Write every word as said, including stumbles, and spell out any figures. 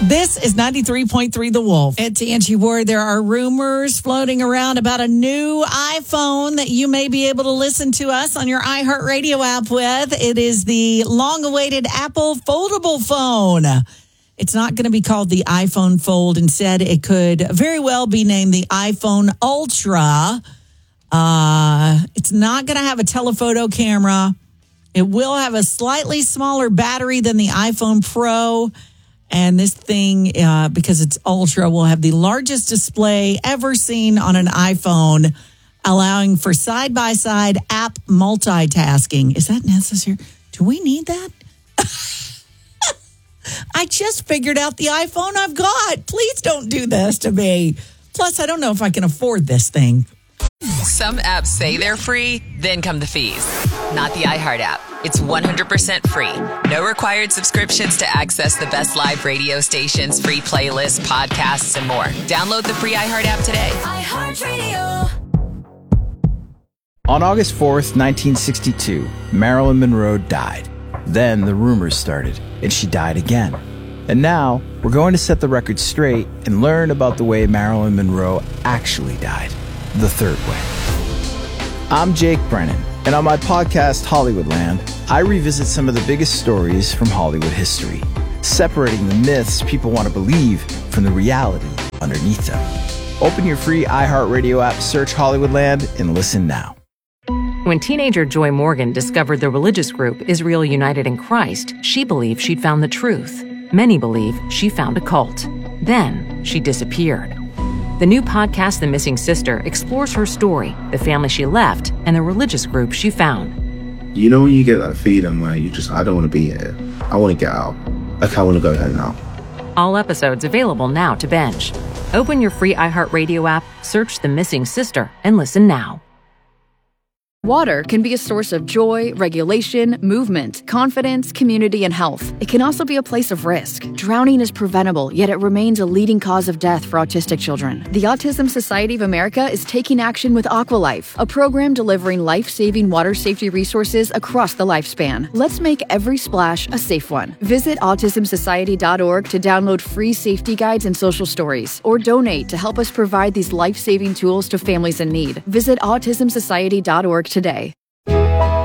This is ninety-three point three The Wolf. It's Angie Ward. There are rumors floating around about a new iPhone that you may be able to listen to us on your iHeartRadio app with. It is the long-awaited Apple foldable phone. It's not going to be called the iPhone Fold. Instead, it could very well be named the iPhone Ultra. Uh, it's not going to have a telephoto camera. It will have a slightly smaller battery than the iPhone Pro. And this thing, uh, because it's Ultra, will have the largest display ever seen on an iPhone, allowing for side-by-side app multitasking. Is that necessary? Do we need that? I just figured out the iPhone I've got. Please don't do this to me. Plus, I don't know if I can afford this thing. Some apps say they're free, then come the fees. Not the iHeart app. It's one hundred percent free. No required subscriptions to access the best live radio stations, free playlists, podcasts, and more. Download the free iHeart app today. iHeartRadio. On August fourth, nineteen sixty-two, Marilyn Monroe died. Then the rumors started, and she died again. And now, we're going to set the record straight and learn about the way Marilyn Monroe actually died. The third way. I'm Jake Brennan, and on my podcast, Hollywoodland, I revisit some of the biggest stories from Hollywood history, separating the myths people want to believe from the reality underneath them. Open your free iHeartRadio app, search Hollywoodland, and listen now. When teenager Joy Morgan discovered the religious group Israel United in Christ, she believed she'd found the truth. Many believe she found a cult. Then she disappeared. The new podcast, The Missing Sister, explores her story, the family she left, and the religious group she found. You know when you get that feeling where you just, I don't want to be here. I want to get out. Like, I want to go home now. All episodes available now to binge. Open your free iHeartRadio app, search The Missing Sister, and listen now. Water can be a source of joy, regulation, movement, confidence, community, and health. It can also be a place of risk. Drowning is preventable, yet it remains a leading cause of death for autistic children. The Autism Society of America is taking action with Aqualife, a program delivering life-saving water safety resources across the lifespan. Let's make every splash a safe one. Visit autism society dot org to download free safety guides and social stories, or donate to help us provide these life-saving tools to families in need. Visit autism society dot org today.